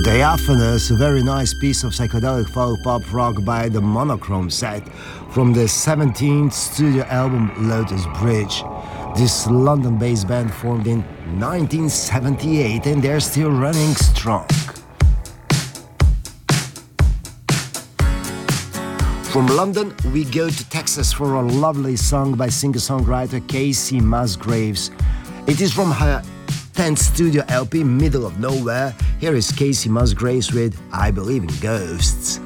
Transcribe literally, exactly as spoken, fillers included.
Diaphanous, a very nice piece of psychedelic folk pop rock by the Monochrome Set from the seventeenth studio album Lotus Bridge. This London-based band formed in nineteen seventy-eight and they're still running strong. From London, we go to Texas for a lovely song by singer-songwriter Kacey Musgraves. It is from her tenth studio L P, Middle of Nowhere. Here is Kacey Musgraves with I Believe in Ghosts.